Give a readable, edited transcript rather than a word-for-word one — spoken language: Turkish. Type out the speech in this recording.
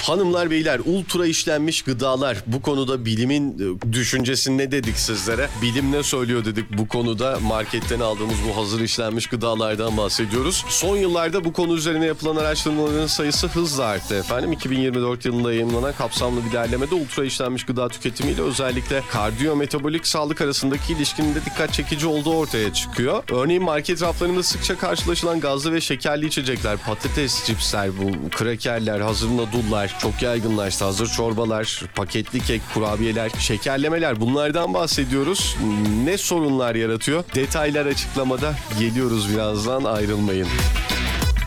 Hanımlar beyler, ultra işlenmiş gıdalar. Bu konuda bilimin düşüncesi ne dedik sizlere? Bilim ne söylüyor dedik bu konuda. Marketten aldığımız bu hazır işlenmiş gıdalardan bahsediyoruz. Son yıllarda bu konu üzerine yapılan araştırmaların sayısı hızla arttı efendim. 2024 yılında yayınlanan kapsamlı bir derlemede ultra işlenmiş gıda tüketimiyle özellikle kardiyo-metabolik sağlık arasındaki ilişkinin de dikkat çekici olduğu ortaya çıkıyor. Örneğin market raflarında sıkça karşılaşılan gazlı ve şekerli içecekler, patates, cipsler, bu krakerler, hazır noodle'lar çok yaygınlaştı. Hazır çorbalar, paketli kek, kurabiyeler, şekerlemeler, bunlardan bahsediyoruz. Ne sorunlar yaratıyor? Detaylar açıklamada. Geliyoruz birazdan, ayrılmayın.